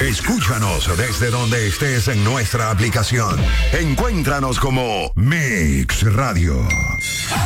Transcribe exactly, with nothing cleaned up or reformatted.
Escúchanos desde donde estés en nuestra aplicación. Encuéntranos como Mix Radio.